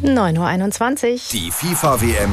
9:21 Uhr. Die FIFA-WM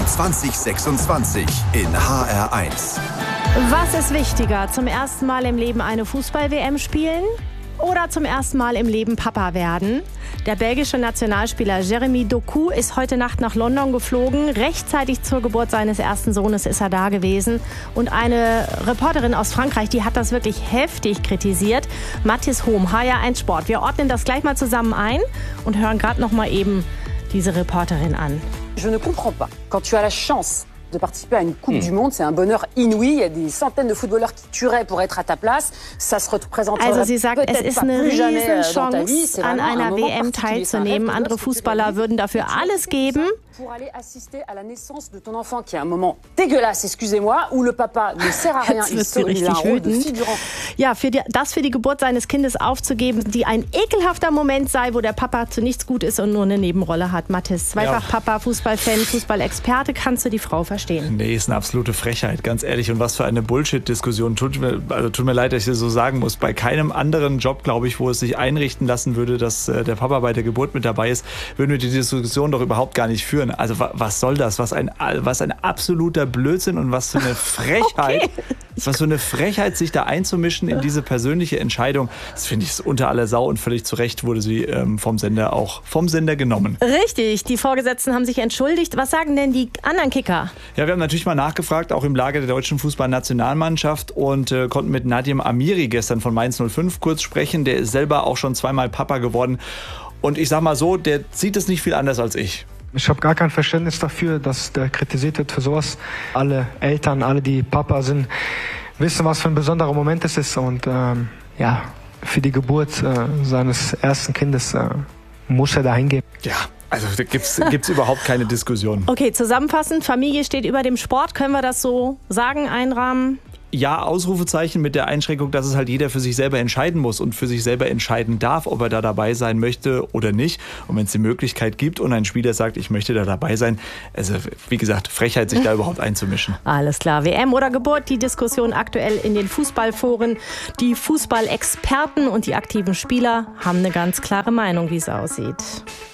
2026 in HR1. Was ist wichtiger? Zum ersten Mal im Leben eine Fußball-WM spielen oder zum ersten Mal im Leben Papa werden? Der belgische Nationalspieler Jeremy Doku ist heute Nacht nach London geflogen. Rechtzeitig zur Geburt seines ersten Sohnes ist er da gewesen. Und eine Reporterin aus Frankreich, die hat das wirklich heftig kritisiert. Mathis Hohm, HR1 Sport. Wir ordnen das gleich mal zusammen ein und hören gerade noch mal eben diese Reporterin an. Je ne comprends pas. Quand tu as la chance de participer à une Coupe du Monde, c'est un bonheur inouï. Il y a des centaines de footballeurs qui tueraient pour être à ta place. Ça se repräsentiert. Also sie sagt, es ist eine Riesenchance, an einer WM teilzunehmen. Andere Fußballer würden dafür alles geben. Pour aller assister à la naissance de ton enfant, qui est un moment dégueulasse, excusez-moi, où le papa ne sert à rien, il sort un rôle de figurant. Ja, für die Geburt seines Kindes aufzugeben, die ein ekelhafter Moment sei, wo der Papa zu nichts gut ist und nur eine Nebenrolle hat. Mathis, zweifach Papa, Fußballfan, Fußballexperte, kannst du die Frau verstehen? Nee, ist eine absolute Frechheit, ganz ehrlich. Und was für eine Bullshit-Diskussion. Tut mir leid, dass ich das so sagen muss. Bei keinem anderen Job, glaube ich, wo es sich einrichten lassen würde, dass der Papa bei der Geburt mit dabei ist, würden wir die Diskussion doch überhaupt gar nicht führen. Also was soll das? Was ein absoluter Blödsinn und was für eine Frechheit. Okay. Was für eine Frechheit, sich da einzumischen in diese persönliche Entscheidung. Das finde ich unter aller Sau und völlig zu Recht wurde sie vom Sender genommen. Richtig, die Vorgesetzten haben sich entschuldigt. Was sagen denn die anderen Kicker? Ja, wir haben natürlich mal nachgefragt, auch im Lager der deutschen Fußballnationalmannschaft und konnten mit Nadim Amiri gestern von Mainz 05 kurz sprechen. Der ist selber auch schon zweimal Papa geworden. Und ich sag mal so, der sieht es nicht viel anders als ich. Ich habe gar kein Verständnis dafür, dass der kritisiert wird für sowas. Alle Eltern, alle die Papa sind, wissen, was für ein besonderer Moment es ist. Und für die Geburt seines ersten Kindes muss er da hingehen. Ja, also da gibt's überhaupt keine Diskussion. Okay, zusammenfassend, Familie steht über dem Sport. Können wir das so sagen, einrahmen? Ja, Ausrufezeichen mit der Einschränkung, dass es halt jeder für sich selber entscheiden muss und für sich selber entscheiden darf, ob er da dabei sein möchte oder nicht. Und wenn es die Möglichkeit gibt und ein Spieler sagt, ich möchte da dabei sein, also wie gesagt, Frechheit, sich da überhaupt einzumischen. Alles klar, WM oder Geburt, die Diskussion aktuell in den Fußballforen. Die Fußballexperten und die aktiven Spieler haben eine ganz klare Meinung, wie es aussieht.